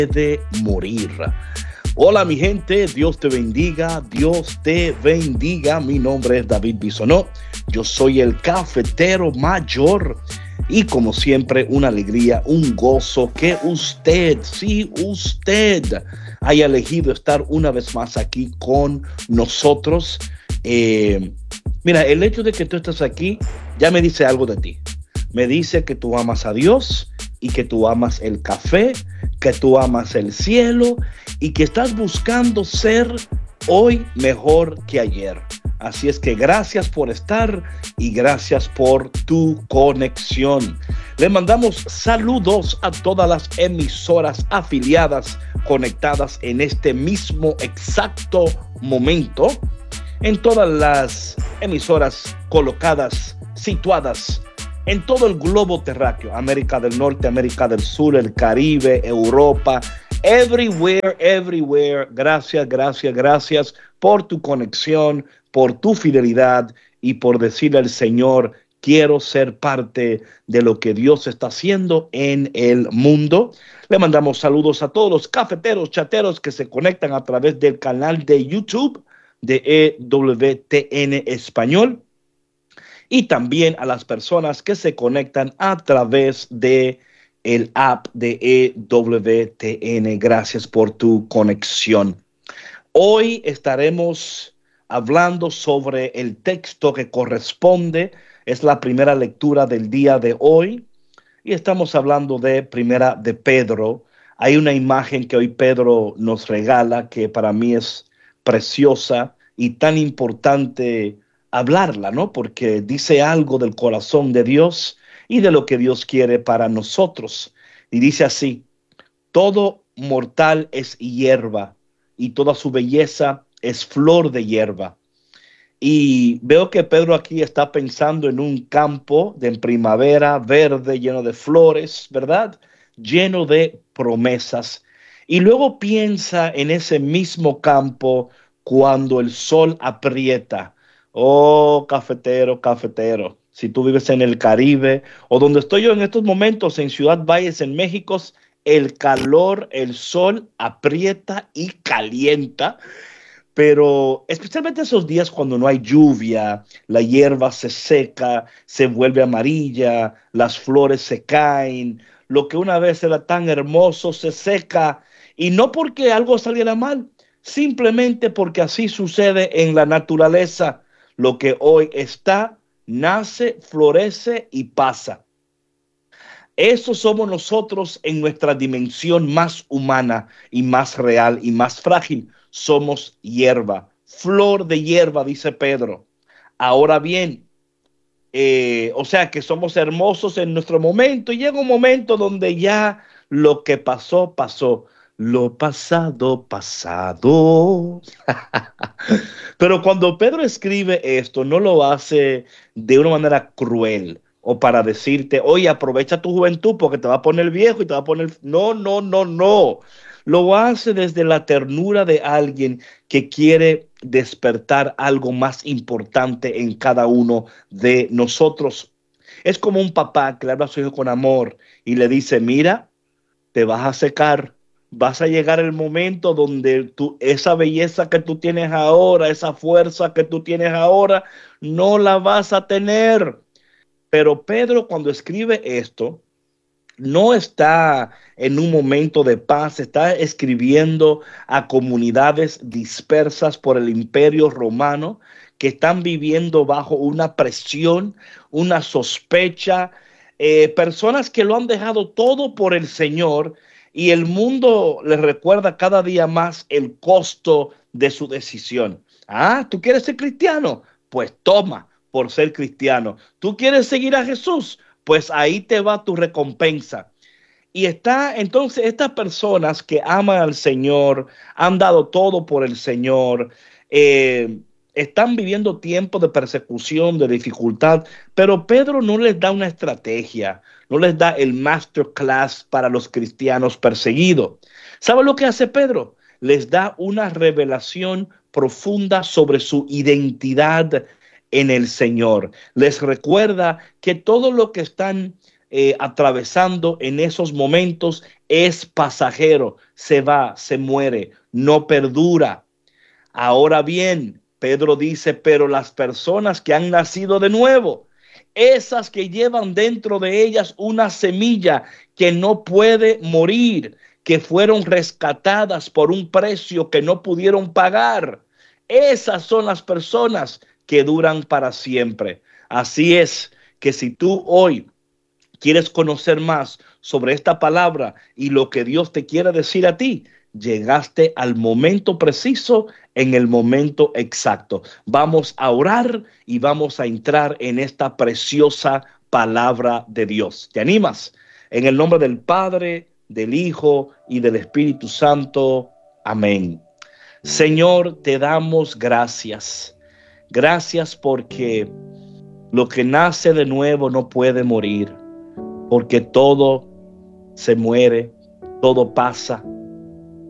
de morir. Hola mi gente, Dios te bendiga, Dios te bendiga. Mi nombre es David Bisonó, yo soy el cafetero mayor y como siempre una alegría, un gozo que usted, sí usted, haya elegido estar una vez más aquí con nosotros. Mira, el hecho de que tú estés aquí ya me dice algo de ti. Me dice que tú amas a Dios y que tú amas el café, que tú amas el cielo y que estás buscando ser hoy mejor que ayer. Así es que gracias por estar y gracias por tu conexión. Le mandamos saludos a todas las emisoras afiliadas conectadas en este mismo exacto momento. En todas las emisoras colocadas, situadas en todo el globo terráqueo, América del Norte, América del Sur, el Caribe, Europa, everywhere. Gracias por tu conexión, por tu fidelidad y por decirle al Señor, quiero ser parte de lo que Dios está haciendo en el mundo. Le mandamos saludos a todos los cafeteros, chateros que se conectan a través del canal de YouTube de EWTN Español. Y también a las personas que se conectan a través de el app de EWTN. Gracias por tu conexión. Hoy estaremos hablando sobre el texto que corresponde. Es la primera lectura del día de hoy. Y estamos hablando de Primera de Pedro. Hay una imagen que hoy Pedro nos regala que para mí es preciosa y tan importante hablarla, ¿no? Porque dice algo del corazón de Dios y de lo que Dios quiere para nosotros. Y dice así: todo mortal es hierba y toda su belleza es flor de hierba. Y veo que Pedro aquí está pensando en un campo de primavera, verde, lleno de flores, ¿verdad? Lleno de promesas. Y luego piensa en ese mismo campo cuando el sol aprieta. Oh, cafetero. Si tú vives en el Caribe o donde estoy yo en estos momentos, en Ciudad Valles, en México, el calor, el sol aprieta y calienta. Pero especialmente esos días cuando no hay lluvia, la hierba se seca, se vuelve amarilla, las flores se caen, lo que una vez era tan hermoso se seca, y no porque algo saliera mal, simplemente porque así sucede en la naturaleza. Lo que hoy está, nace, florece y pasa. Eso somos nosotros en nuestra dimensión más humana y más real y más frágil. Somos hierba, flor de hierba, dice Pedro. Ahora bien, o sea que somos hermosos en nuestro momento y llega un momento donde ya lo que pasó, pasó. Lo pasado, pasado. Pero cuando Pedro escribe esto, no lo hace de una manera cruel o para decirte, oye, aprovecha tu juventud porque te va a poner viejo y te va a poner... No. Lo hace desde la ternura de alguien que quiere despertar algo más importante en cada uno de nosotros. Es como un papá que le habla a su hijo con amor y le dice, mira, te vas a secar. Vas a llegar el momento donde esa belleza que tú tienes ahora, esa fuerza que tú tienes ahora, no la vas a tener. Pero Pedro, cuando escribe esto, no está en un momento de paz, está escribiendo a comunidades dispersas por el Imperio Romano que están viviendo bajo una presión, una sospecha, personas que lo han dejado todo por el Señor y el mundo les recuerda cada día más el costo de su decisión. Ah, ¿tú quieres ser cristiano? Pues toma por ser cristiano. ¿Tú quieres seguir a Jesús? Pues ahí te va tu recompensa. Y está entonces estas personas que aman al Señor, han dado todo por el Señor, eh, están viviendo tiempos de persecución, de dificultad, pero Pedro no les da una estrategia, no les da el masterclass para los cristianos perseguidos. ¿Sabe lo que hace Pedro? Les da una revelación profunda sobre su identidad en el Señor. Les recuerda que todo lo que están atravesando en esos momentos es pasajero, se va, se muere, no perdura. Ahora bien, Pedro dice, pero las personas que han nacido de nuevo, esas que llevan dentro de ellas una semilla que no puede morir, que fueron rescatadas por un precio que no pudieron pagar, esas son las personas que duran para siempre. Así es que si tú hoy quieres conocer más sobre esta palabra y lo que Dios te quiere decir a ti, llegaste al momento preciso, en el momento exacto. Vamos a orar y vamos a entrar en esta preciosa palabra de Dios. ¿Te animas? En el nombre del Padre, del Hijo y del Espíritu Santo. Amén. Señor, te damos gracias. Gracias porque lo que nace de nuevo no puede morir, porque todo se muere, todo pasa,